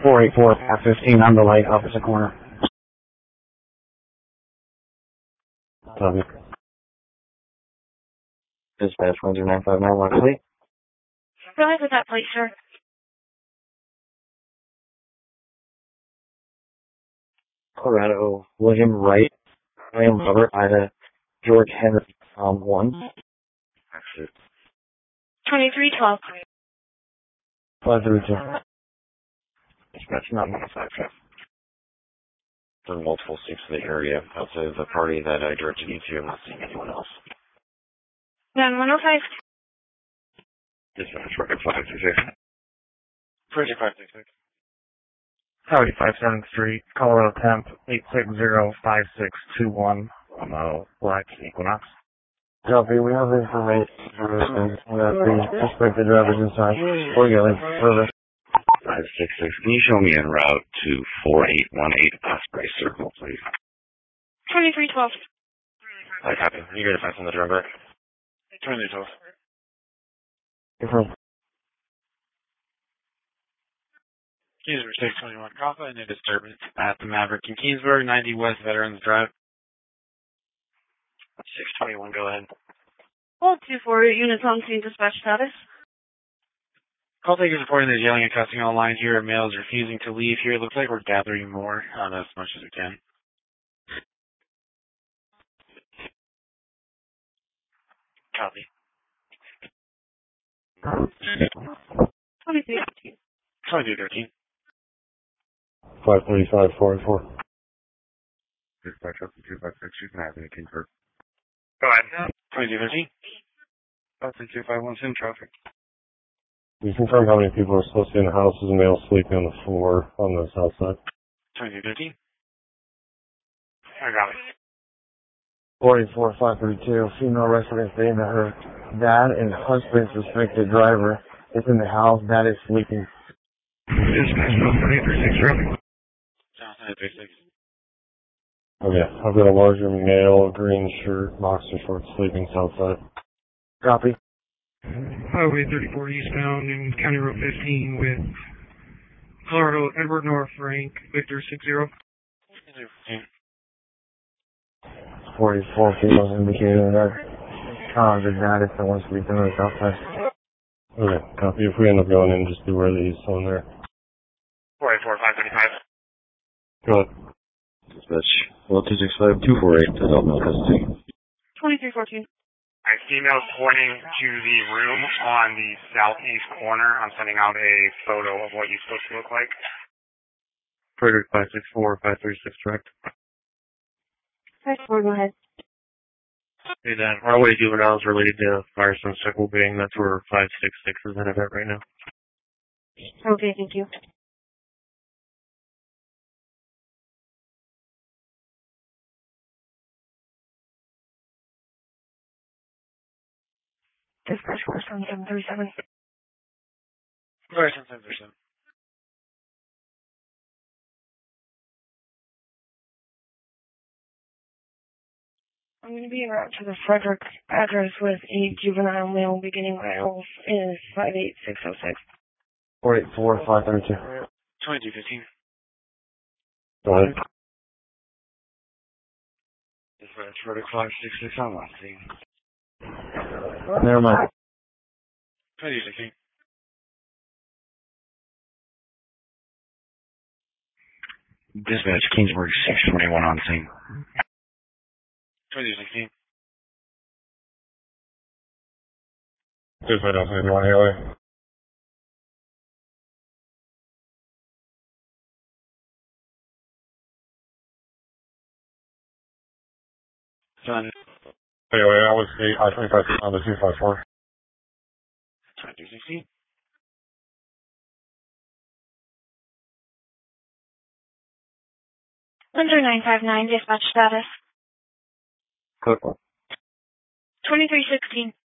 484 at 15 on the light opposite corner. Copy. Dispatch 10959, what plate? Go ahead with that plate, sir. Colorado, William Wright, William Robert, Ida, George Henry, 1. Actually. 2312. 532. Dispatch not modified. There are multiple seats in the area outside of the party that I directed you to. I'm not seeing anyone else. Then 105. Dispatch record 526. Project 566. Howdy, 573 Street, Colorado Temp, 860-5621 on the Black Equinox. Copy, we have information that the suspected driver's inside. We're getting further. 566, can you show me en route to 4818 Osprey Circle, please? 2312. Copy. You get a fence on the driver? 2312. Confirm. Kingsburg 621 Alpha and a disturbance at the Maverick in Kingsburg, 90 West Veterans Drive. 621, go ahead. Hold 2-4 units on scene, dispatch status. Call takers reporting there's yelling and cussing all lines here. Males refusing to leave here. Looks like we're gathering more as much as we can. Copy. 2313. 2213. 535, 484. Dispatch up to 256, you can have me confirm. Go ahead. 2213. 53251 in traffic. Can you confirm how many people are supposed to be in the house? Is a male sleeping on the floor on the south side? 2213. I got it. 44, 532, female resident saying that her dad and husband suspected driver is in the house. Dad is sleeping. Dispatch 136 traffic. Sounds 936. Okay, I've got a larger male, green shirt, boxer shorts, sleeping south side. Copy. Highway 34 eastbound in County Road 15 with Colorado Edward North Frank Victor 60. 44 females indicating that the dad is the one sleeping on the south side. Okay, copy. If we end up going in, just be where he's on there. 484 535. Go ahead. Dispatch 1265248, adult male custody. 2314. Alright, female pointing to the room on the southeast corner. I'm sending out a photo of what you're supposed to look like. Frederick 564, 536, correct? 54, go ahead. Hey, Dan. Our way juveniles related to Firestone Circle Bang. That's where 566 is in event right now. Okay, thank you. Dispatch correspondent 737. Alright, 737. I'm going to be around to the Frederick address with a juvenile male beginning miles is 58606. 484, 532. 2215. Go ahead. Dispatch Frederick 566 on last scene. Never mind. 2216. Dispatch Kingsburg 621 on scene. 2216. Dispatch outside 1 AOA. Done. AOA, I would say I-25 on the 254. 2216. Windsor 959, dispatch status. Code 1. 2316.